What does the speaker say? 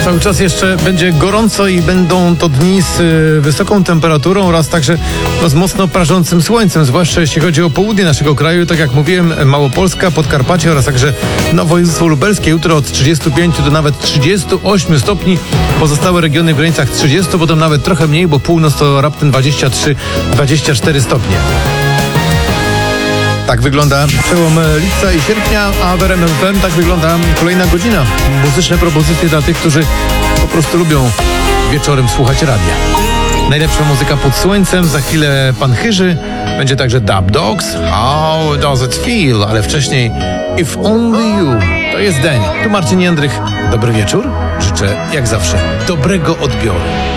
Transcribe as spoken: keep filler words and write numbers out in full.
Cały czas jeszcze będzie gorąco i będą to dni z y, wysoką temperaturą oraz także no, z mocno prażącym słońcem, zwłaszcza jeśli chodzi o południe naszego kraju. Tak jak mówiłem, Małopolska, Podkarpacie oraz także no, województwo lubelskie. Jutro od trzydziestu pięciu do nawet trzydziestu ośmiu stopni. Pozostałe regiony w granicach trzydziestu, potem nawet trochę mniej, bo północ to raptem dwadzieścia trzy dwadzieścia cztery stopnie. Tak wygląda przełom lipca i sierpnia, a w R M F M tak wygląda kolejna godzina. Muzyczne propozycje dla tych, którzy po prostu lubią wieczorem słuchać radia. Najlepsza muzyka pod słońcem, za chwilę Pan Chyży, będzie także Dub Dogs, How Does It Feel, ale wcześniej If Only You, to jest Deń. Tu Marcin Jędrych, dobry wieczór, życzę jak zawsze dobrego odbioru.